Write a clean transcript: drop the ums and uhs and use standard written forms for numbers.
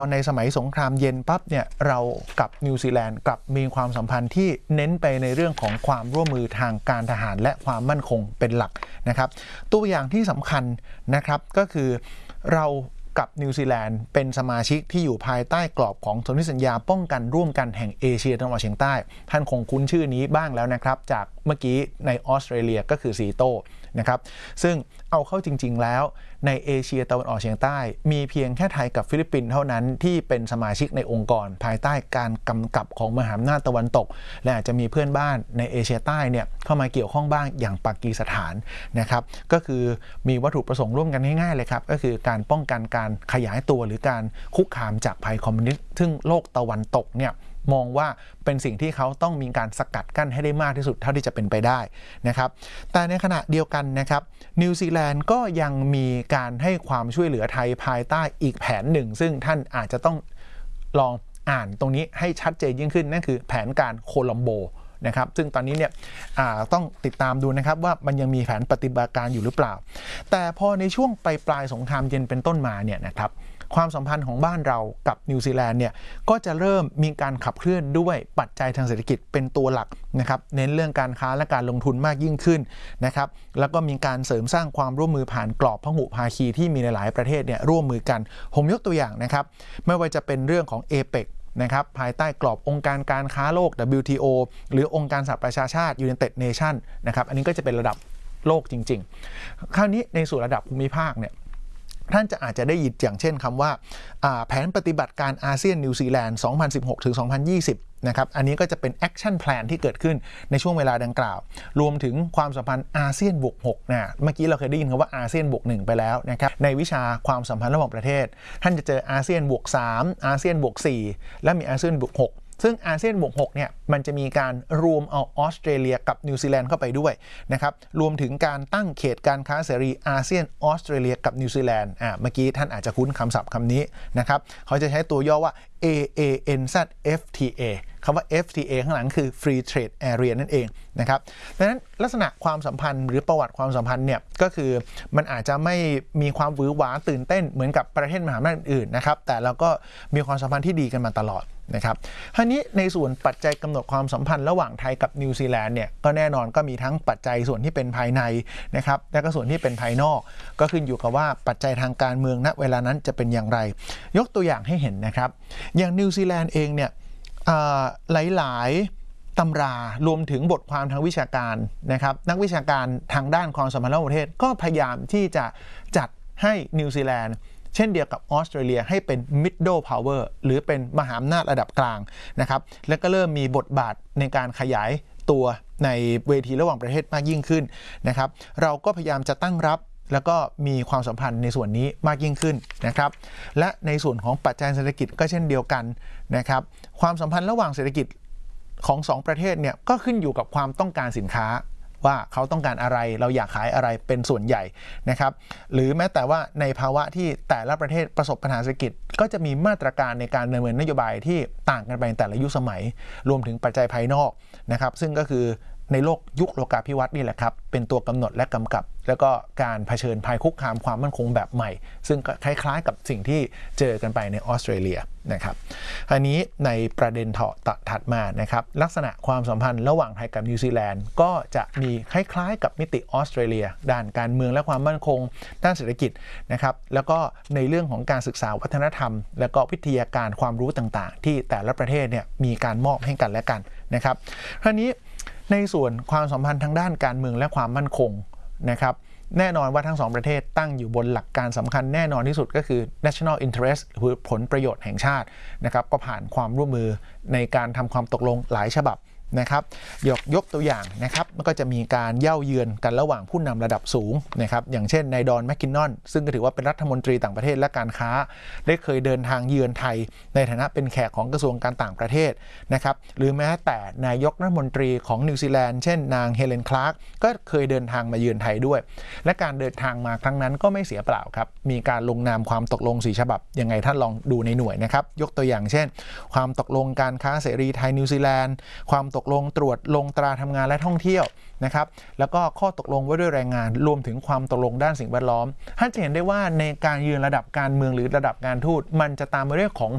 ในสมัยสงครามเย็นปั๊บเนี่ยเรากับนิวซีแลนด์กลับมีความสัมพันธ์ที่เน้นไปในเรื่องของความร่วมมือทางการทหารและความมั่นคงเป็นหลักนะครับตัวอย่างที่สำคัญนะครับก็คือเรากับนิวซีแลนด์เป็นสมาชิกที่อยู่ภายใต้กรอบของสนธิสัญญาป้องกันร่วมกันแห่งเอเชียตะวันออกเฉียงใต้ท่านคงคุ้นชื่อนี้บ้างแล้วนะครับจากเมื่อกี้ในออสเตรเลียก็คือซีโตนะครับซึ่งเอาเข้าจริงๆแล้วในเอเชียตะวันออกเฉียงใต้มีเพียงแค่ไทยกับฟิลิปปินส์เท่านั้นที่เป็นสมาชิกในองค์กรภายใต้การกำกับของมหาอำนาจตะวันตกและอาจจะมีเพื่อนบ้านในเอเชียใต้เนี่ยเข้ามาเกี่ยวข้องบ้างอย่างปากีสถานนะครับก็คือมีวัตถุประสงค์ร่วมกันง่ายๆเลยครับก็คือการป้องกันการขยายตัวหรือการคุกคามจากภัยคอมมิวนิสต์ซึ่งโลกตะวันตกเนี่ยมองว่าเป็นสิ่งที่เขาต้องมีการสกัดกั้นให้ได้มากที่สุดเท่าที่จะเป็นไปได้นะครับแต่ในขณะเดียวกันนะครับนิวซีแลนด์ก็ยังมีการให้ความช่วยเหลือไทยภายใต้อีกแผนหนึ่งซึ่งท่านอาจจะต้องลองอ่านตรงนี้ให้ชัดเจนยิ่งขึ้นนั่นคือแผนการโคลัมโบนะครับซึ่งตอนนี้เนี่ยต้องติดตามดูนะครับว่ามันยังมีแผนปฏิบัติการอยู่หรือเปล่าแต่พอในช่วงปลายสงครามเย็นเป็นต้นมาเนี่ยนะครับความสัมพันธ์ของบ้านเรากับนิวซีแลนด์เนี่ยก็จะเริ่มมีการขับเคลื่อนด้วยปัจจัยทางเศรษฐกิจเป็นตัวหลักนะครับเน้นเรื่องการค้าและการลงทุนมากยิ่งขึ้นนะครับแล้วก็มีการเสริมสร้างความร่วมมือผ่านกรอบพหุภาคีที่มีในหลายประเทศเนี่ยร่วมมือกันผมยกตัวอย่างนะครับไม่ว่าจะเป็นเรื่องของเอเปกนะครับภายใต้กรอบองค์การการค้าโลก WTO หรือองค์การสหประชาชาติ United Nations นะครับอันนี้ก็จะเป็นระดับโลกจริงๆคราวนี้ในส่วนระดับภูมิภาคเนี่ยท่านจะอาจจะได้ยินอย่างเช่นคำว่าแผนปฏิบัติการอาเซียนนิวซีแลนด์ 2016 ถึง 2020 นะครับอันนี้ก็จะเป็นแอคชั่นแพลนที่เกิดขึ้นในช่วงเวลาดังกล่าวรวมถึงความสัมพันธ์อาเซียนบวก6นะเมื่อกี้เราเคยได้ยินคำว่าอาเซียนบวก1ไปแล้วนะครับในวิชาความสัมพันธ์ระหว่างประเทศท่านจะเจออาเซียนบวก3อาเซียนบวก4และมีอาเซียนบวก6ซึ่งอาเซียนบวก6เนี่ยมันจะมีการรวมเอาออสเตรเลียกับนิวซีแลนด์เข้าไปด้วยนะครับรวมถึงการตั้งเขตการค้าเสรีอาเซียนออสเตรเลียกับนิวซีแลนด์เมื่อกี้ท่านอาจจะคุ้นคำศัพท์คำนี้นะครับเขาจะใช้ตัวย่อว่า AANZFTA คำว่า FTA ข้างหลังคือ Free Trade Area นั่นเองนะครับดังนั้นลักษณะความสัมพันธ์หรือประวัติความสัมพันธ์เนี่ยก็คือมันอาจจะไม่มีความหวือหวาตื่นเต้นเหมือนกับประเทศมหาอำนาจอื่นๆนะครับแต่เราก็มีความสัมพันธ์ที่ดีกันมาตลอดนะครับทีนี้ในส่วนปัจจัยกำหนดความสัมพันธ์ระหว่างไทยกับนิวซีแลนด์เนี่ยก็แน่นอนก็มีทั้งปัจจัยส่วนที่เป็นภายในนะครับและก็ส่วนที่เป็นภายนอกก็ขึ้นอยู่กับว่าปัจจัยทางการเมืองณเวลานั้นจะเป็นอย่างไรยกตัวอย่างให้เห็นนะครับอย่างนิวซีแลนด์เองเนี่ยหลายๆตำรารวมถึงบทความทางวิชาการนะครับนักวิชาการทางด้านความสัมพันธ์ระหว่างประเทศก็พยายามที่จะจัดให้นิวซีแลนด์เช่นเดียวกับออสเตรเลียให้เป็น middle power หรือเป็นมหาอำนาจระดับกลางนะครับและก็เริ่มมีบทบาทในการขยายตัวในเวทีระหว่างประเทศมากยิ่งขึ้นนะครับเราก็พยายามจะตั้งรับแล้วก็มีความสัมพันธ์ในส่วนนี้มากยิ่งขึ้นนะครับและในส่วนของปัจจัยเศรษฐกิจก็เช่นเดียวกันนะครับความสัมพันธ์ระหว่างเศรษฐกิจของ2ประเทศเนี่ยก็ขึ้นอยู่กับความต้องการสินค้าว่าเขาต้องการอะไรเราอยากขายอะไรเป็นส่วนใหญ่นะครับหรือแม้แต่ว่าในภาวะที่แต่ละประเทศประสบปัญหาเศรษฐกิจก็จะมีมาตรการในการดำเนินนโยบายที่ต่างกันไปในแต่ละยุคสมัยรวมถึงปัจจัยภายนอกนะครับซึ่งก็คือในโลกยุคโลกาภิวัตน์นี่แหละครับเป็นตัวกำหนดและกำกับแล้วก็การเผชิญภัยคุกคามความมั่นคงแบบใหม่ซึ่งก็คล้ายๆกับสิ่งที่เจอกันไปในออสเตรเลียนะครับอันนี้ในประเด็นถัดมานะครับลักษณะความสัมพันธ์ระหว่างไทยกับนิวซีแลนด์ก็จะมีคล้ายๆกับมิติออสเตรเลียด้านการเมืองและความมั่นคงด้านเศรษฐกิจนะครับแล้วก็ในเรื่องของการศึกษาวัฒนธรรมและก็วิทยาการความรู้ต่างๆที่แต่ละประเทศเนี่ยมีการมอบให้กันและกันนะครับคราวนี้ในส่วนความสัมพันธ์ทางด้านการเมืองและความมั่นคงนะครับแน่นอนว่าทั้ง2ประเทศตั้งอยู่บนหลักการสำคัญแน่นอนที่สุดก็คือ national interest หรือผลประโยชน์แห่งชาตินะครับก็ผ่านความร่วมมือในการทำความตกลงหลายฉบับนะครับยกตัวอย่างนะครับมันก็จะมีการเย่าเยือนกันระหว่างผู้นำระดับสูงนะครับอย่างเช่นนายดอนแมคคินนอนซึ่งก็ถือว่าเป็นรัฐมนตรีต่างประเทศและการค้าได้เคยเดินทางเยือนไทยในฐานะเป็นแขกของกระทรวงการต่างประเทศนะครับหรือแม้แต่นายกรัฐมนตรีของนิวซีแลนด์เช่นนางเฮเลนคลาร์กก็เคยเดินทางมาเยือนไทยด้วยและการเดินทางมาครั้งนั้นก็ไม่เสียเปล่าครับมีการลงนามความตกลง4ฉบับยังไงท่านลองดูในหน่วยนะครับยกตัวอย่างเช่นความตกลงการค้าเสรีไทยนิวซีแลนด์ความตกลงตรวจลงตราทำงานและท่องเที่ยวนะครับแล้วก็ข้อตกลงว่าด้วยแรงงานรวมถึงความตกลงด้านสิ่งแวดล้อมท่านจะเห็นได้ว่าในการยืนระดับการเมืองหรือระดับการทูตมันจะตามมาเรื่องของ